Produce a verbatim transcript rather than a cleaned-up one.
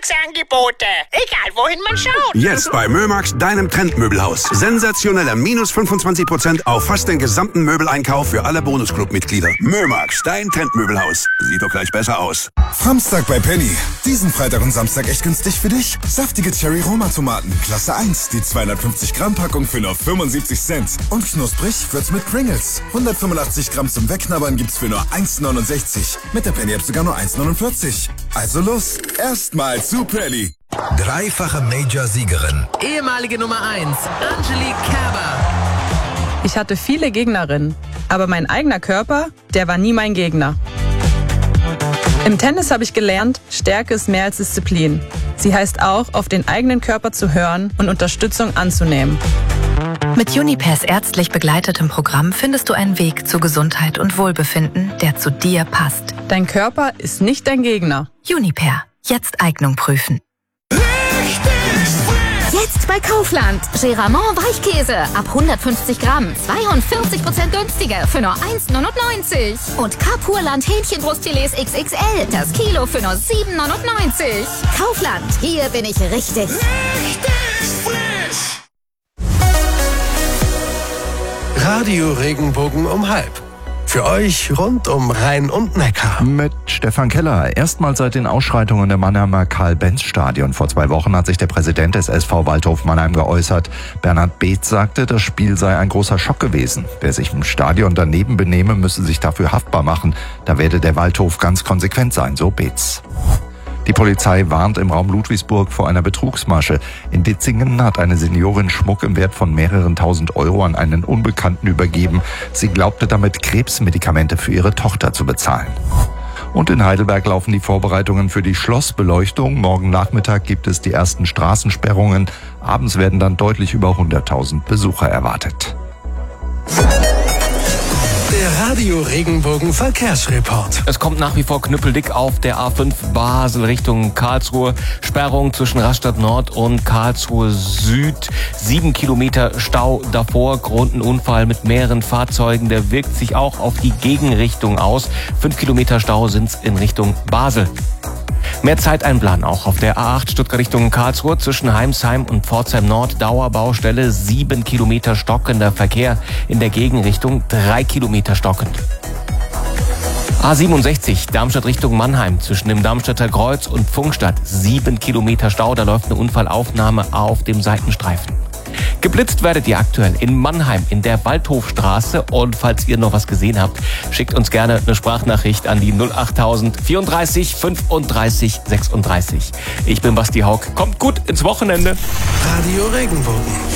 Montagsangebote. Egal, wohin man schaut. Jetzt bei Mömax, deinem Trendmöbelhaus. Sensationeller minus fünfundzwanzig Prozent auf fast den gesamten Möbeleinkauf für alle Bonusclub-Mitglieder. Mömax, dein Trendmöbelhaus. Sieht doch gleich besser aus. Samstag bei Penny. Diesen Freitag und Samstag echt günstig für dich. Saftige Cherry-Roma-Tomaten, Klasse eins. Die zweihundertfünfzig Gramm Packung für nur fünfundsiebzig Cent. Und knusprig wird's mit Pringles. hundertfünfundachtzig Gramm zum Wegknabbern gibt's für nur eins neunundsechzig. Mit der Penny-App sogar nur eins neunundvierzig. Also los, erstmal zu Penny. Dreifache Major-Siegerin. Ehemalige Nummer eins, Angelique Kerber. Ich hatte viele Gegnerinnen, aber mein eigener Körper, der war nie mein Gegner. Im Tennis habe ich gelernt, Stärke ist mehr als Disziplin. Sie heißt auch, auf den eigenen Körper zu hören und Unterstützung anzunehmen. Mit Junipers ärztlich begleitetem Programm findest du einen Weg zu Gesundheit und Wohlbefinden, der zu dir passt. Dein Körper ist nicht dein Gegner. Juniper. Jetzt Eignung prüfen. Jetzt bei Kaufland. Geramont Weichkäse ab hundertfünfzig Gramm. zweiundvierzig Prozent günstiger für nur eins neunundneunzig. Und Kapurland Hähnchenbrustfilets X X L. Das Kilo für nur sieben neunundneunzig. Kaufland. Hier bin ich richtig. Richtig frisch. Radio Regenbogen um halb. Für euch rund um Rhein und Neckar. Mit Stefan Keller. Erstmals seit den Ausschreitungen im Mannheimer Karl-Benz-Stadion. Vor zwei Wochen hat sich der Präsident des S V Waldhof Mannheim geäußert. Bernhard Beetz sagte, das Spiel sei ein großer Schock gewesen. Wer sich im Stadion daneben benehme, müsse sich dafür haftbar machen. Da werde der Waldhof ganz konsequent sein, so Beetz. Die Polizei warnt im Raum Ludwigsburg vor einer Betrugsmasche. In Ditzingen hat eine Seniorin Schmuck im Wert von mehreren tausend Euro an einen Unbekannten übergeben. Sie glaubte damit, Krebsmedikamente für ihre Tochter zu bezahlen. Und in Heidelberg laufen die Vorbereitungen für die Schlossbeleuchtung. Morgen Nachmittag gibt es die ersten Straßensperrungen. Abends werden dann deutlich über hunderttausend Besucher erwartet. Der Radio Regenbogen Verkehrsreport. Es kommt nach wie vor knüppeldick auf der A fünf Basel Richtung Karlsruhe. Sperrung zwischen Rastatt Nord und Karlsruhe Süd. Sieben Kilometer Stau davor. Grund ein Unfall mit mehreren Fahrzeugen. Der wirkt sich auch auf die Gegenrichtung aus. Fünf Kilometer Stau sind's in Richtung Basel. Mehr Zeit einplanen auch auf der A acht Stuttgart Richtung Karlsruhe zwischen Heimsheim und Pforzheim Nord. Dauerbaustelle, sieben Kilometer stockender Verkehr. In der Gegenrichtung drei Kilometer stockend. A siebenundsechzig Darmstadt Richtung Mannheim zwischen dem Darmstädter Kreuz und Pfungstadt. Sieben Kilometer Stau, da läuft eine Unfallaufnahme auf dem Seitenstreifen. Geblitzt werdet ihr aktuell in Mannheim in der Waldhofstraße. Und falls ihr noch was gesehen habt, schickt uns gerne eine Sprachnachricht an die null achttausend vierunddreißig fünfunddreißig sechsunddreißig. Ich bin Basti Haug. Kommt gut ins Wochenende. Radio Regenbogen.